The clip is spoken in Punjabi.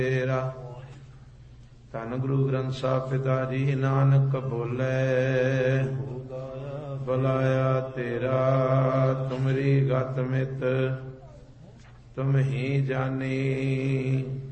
ਤੇਰਾ। ਧੰਨ ਗੁਰੂ ਗ੍ਰੰਥ ਸਾਹਿਬ ਪਿਤਾ ਜੀ ਨਾਨਕ ਬੋਲੇ, ਬੁਲਾਇਆ ਤੇਰਾ ਤੁਮਰੀ ਗਤ ਮਿਤ ਤੁਮ ਹੀ ਜਾਨੀ।